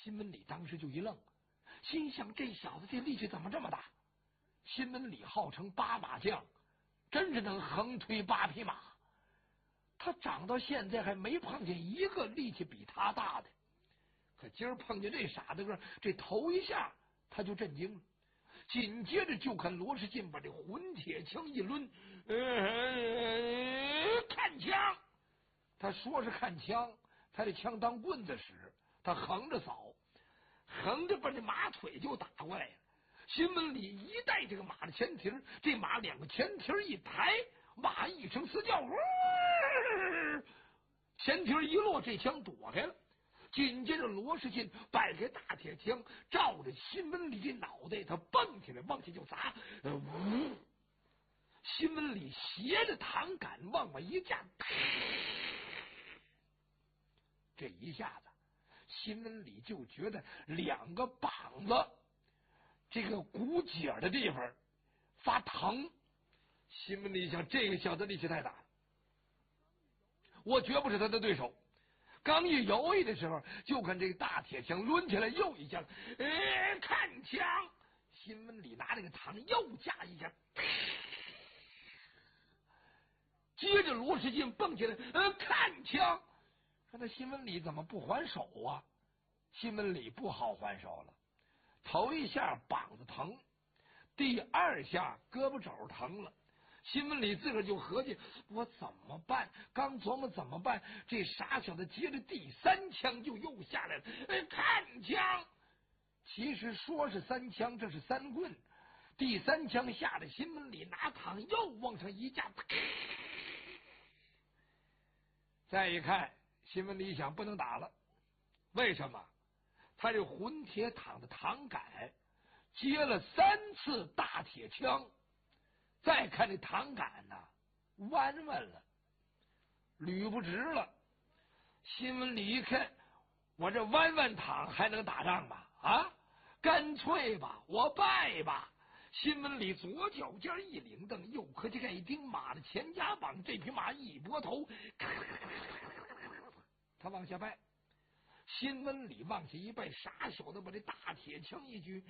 新闻里当时就一愣，心想这小子这力气怎么这么大？新闻里号称8马将，真是能横推8匹马。他长到现在还没碰见一个力气比他大的，可今儿碰见这傻子个，这头一下他就震惊了。紧接着就看罗世进把这混铁枪一抡，看枪。他说是看枪，他这枪当棍子使，他横着扫，横着把这马腿就打过来了。新闻里一带这个马的前蹄，这马2个前蹄一抬，马一声嘶叫，前蹄一落，这枪躲开了。紧接着罗世进摆开大铁枪，照着新闻里这脑袋，他蹦起来往下就砸。新闻里斜着膛杆往外一架，这一下子新闻里就觉得2个膀子这个骨节的地方发疼。新闻里想，这个小子力气太大了，我绝不是他的对手。刚一犹豫的时候，就看这个大铁枪抡起来又一枪，看枪。新闻里拿这个膛又架一下，接着罗世进蹦起来，看枪。说那新闻里怎么不还手啊？新闻里不好还手了，头一下膀子疼，第2下胳膊肘疼了。新闻里自个儿就合计，我怎么办？刚琢磨怎么办，这傻小子接着第3枪就又下来了，看枪。其实说是3枪，这是3棍。第3枪下来，新闻里拿膛又往上一架，再一看，新闻里想不能打了。为什么？他这混铁膛的膛杆接了3次大铁枪，再看这膛杆呢，弯弯了，捋不直了。新闻里一看，我这弯弯膛还能打仗吗？啊，干脆吧，我败吧。新闻里左脚尖一领蹬，右磕膝盖一钉，马的前夹膀，这匹马一拨头，他往下拜。新闻里往下一拜，傻小子把这大铁枪一举，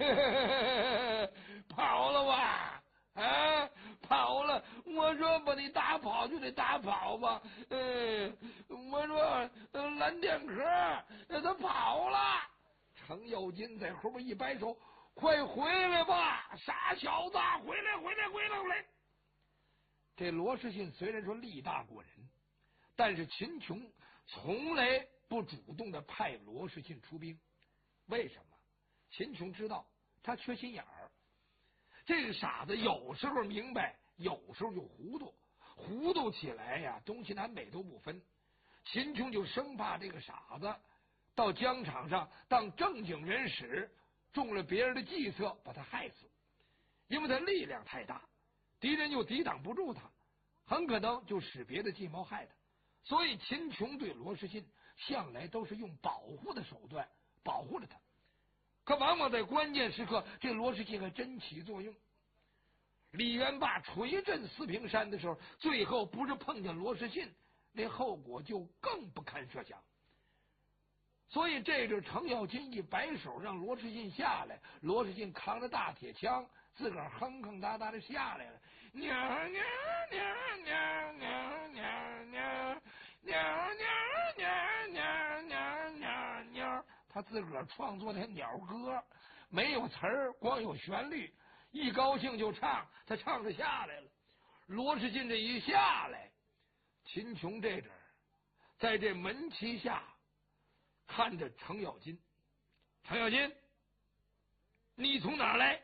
跑了吧？啊，跑了！我说把你打跑就得打跑吧。我说蓝电壳他跑了。程咬金在后边一摆手，快回来吧，傻小子，回来！这罗世信虽然说力大过人，但是秦琼从来不主动的派罗世信出兵。为什么？秦琼知道他缺心眼儿。这个傻子有时候明白，有时候就糊涂起来呀，东西南北都不分。秦琼就生怕这个傻子到疆场上当正经人使，中了别人的计策，把他害死。因为他力量太大，敌人又抵挡不住他，很可能就使别的计谋害他。所以秦琼对罗世信向来都是用保护的手段保护着他。可往往在关键时刻，这罗世信还真起作用。李元霸锤震四平山的时候，最后不是碰见罗世信，那后果就更不堪设想。所以这阵程咬金一摆手让罗世信下来，罗世信扛着大铁枪，自个儿哼哼哒哒的下来了。娘娘娘娘娘娘娘娘娘娘娘娘娘，他自个儿创作的鸟歌，没有词儿，光有旋律，一高兴就唱，他唱着下来了。罗世进这一下来，秦琼这阵在这门旗下看着程咬金。程咬金，你从哪儿来？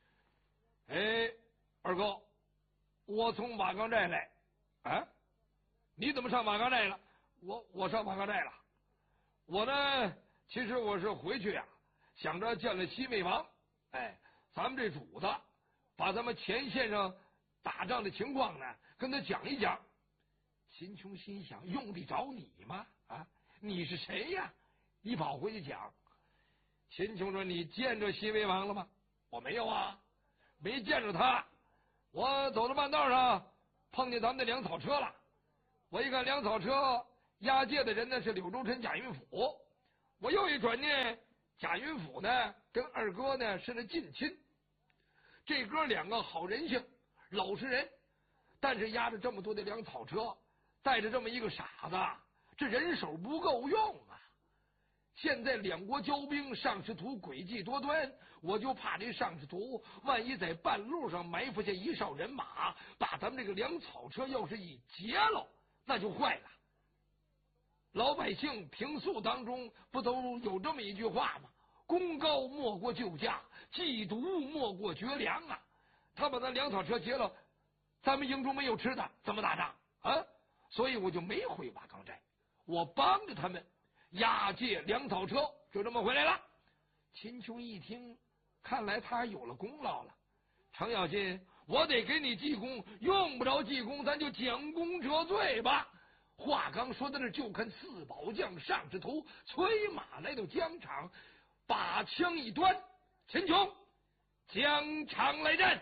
二哥，我从瓦岗寨来。啊，你怎么上瓦岗寨了？我上瓦岗寨了。我呢，其实我是回去呀，想着见了西魏王，咱们这主子把咱们前线上打仗的情况呢跟他讲一讲。秦琼心想，用得着你吗？啊，你是谁呀？你跑回去讲。秦琼说，你见着西魏王了吗？我没有啊，没见着他。我走到半道上碰见咱们的粮草车了，我一看粮草车押解的人呢是柳州城贾云甫，我又一转念贾云甫呢跟二哥呢是那近亲，这哥两个好人性，老实人，但是押着这么多的粮草车，带着这么一个傻子，这人手不够用啊。现在两国交兵，尚师图诡计多端，我就怕这尚师图万一在半路上埋伏下一哨人马，把咱们这个粮草车要是一劫了，那就坏了。老百姓平素当中不都有这么一句话吗？功高莫过救驾，忌毒莫过绝粮啊！他把那粮草车劫了，咱们营中没有吃的，怎么打仗啊？所以我就没回瓦岗寨，我帮着他们押解粮草车，就这么回来了。秦琼一听，看来他有了功劳了。程咬金，我得给你记功，用不着记功，咱就将功折罪吧。话刚说到这，就看四宝将尚师图催马来到疆场，把枪一端，秦琼，疆场来战。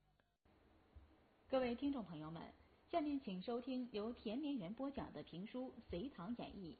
各位听众朋友们，下面请收听由田连元播讲的评书《隋唐演义》。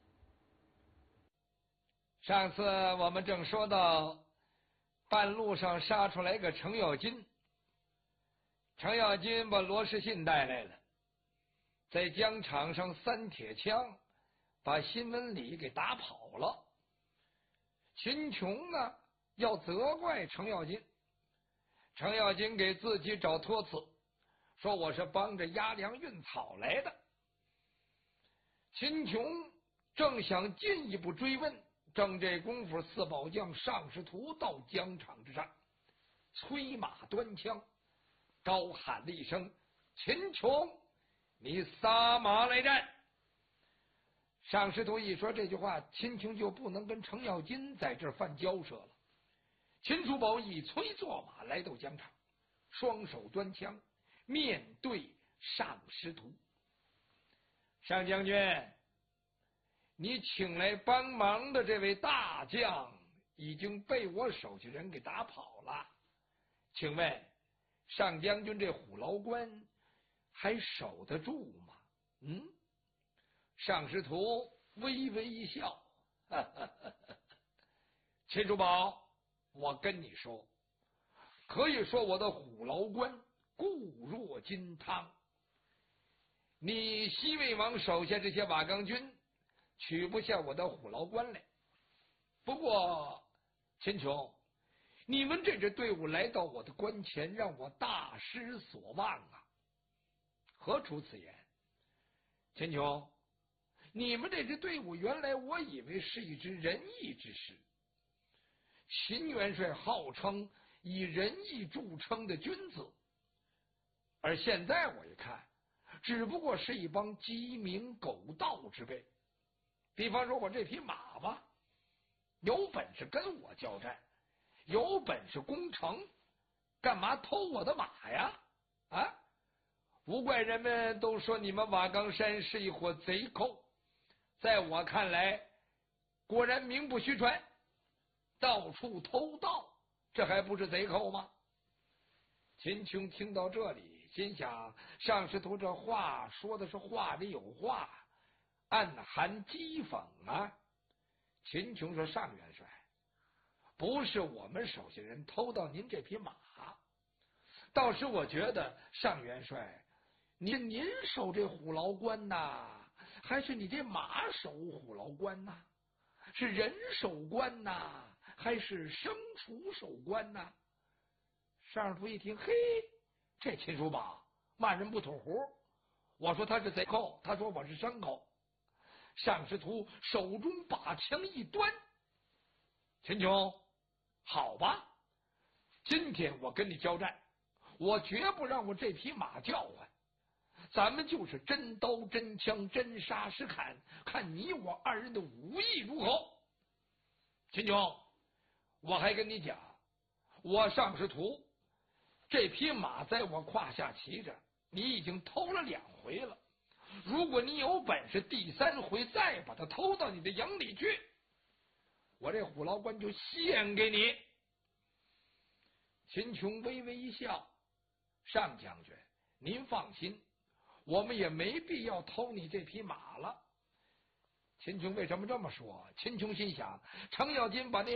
上次我们正说到半路上杀出来个程咬金，程咬金把罗士信带来了，在疆场上三铁枪把辛文礼给打跑了。秦琼呢要责怪程咬金，程咬金给自己找托词，说我是帮着押粮运草来的。秦琼正想进一步追问，正这功夫，四宝将尚师图到疆场之上，催马端枪，高喊了一声：“秦琼，你撒马来战！”尚师图一说这句话，秦琼就不能跟程咬金在这儿犯交涉了。秦叔宝一催坐马来到疆场，双手端枪，面对尚师图：“尚将军，你请来帮忙的这位大将已经被我手下人给打跑了，请问尚将军这虎牢关还守得住吗？”尚师图微微一笑，秦叔宝，我跟你说，可以说我的虎牢关固若金汤。你西魏王手下这些瓦岗军取不下我的虎牢关来。不过秦琼，你们这支队伍来到我的关前，让我大失所望啊！何出此言？秦琼，你们这支队伍原来我以为是一支仁义之师，秦元帅号称以仁义著称的君子，而现在我一看，只不过是一帮鸡鸣狗盗之辈。比方说我这匹马吧，有本事跟我交战，有本事攻城，干嘛偷我的马呀？啊！无怪人们都说你们瓦岗山是一伙贼寇，在我看来，果然名不虚传，到处偷盗，这还不是贼寇吗？秦琼听到这里，心想尚师图这话说的是话里有话，暗含讥讽啊。秦琼说：“尚元帅，不是我们手下人偷到您这匹马，倒是我觉得尚元帅，您守这虎牢关呐，还是你这马守虎牢关呐？是人守关呐，还是牲畜守关呐？”尚师图一听，嘿，这秦叔宝骂人不吐胡。我说他是贼寇，他说我是牲口。尚师图手中把枪一端：“秦琼，好吧，今天我跟你交战，我绝不让我这匹马叫唤，咱们就是真刀真枪真杀实砍，看你我二人的武艺如何。秦琼，我还跟你讲，我尚师图这匹马在我胯下骑着，你已经偷了2回了。如果你有本事第3回再把它偷到你的营里去，我这虎牢关就献给你。”秦琼微微一笑：“尚将军，您放心，我们也没必要偷你这匹马了。”秦琼为什么这么说？秦琼心想，程咬金把那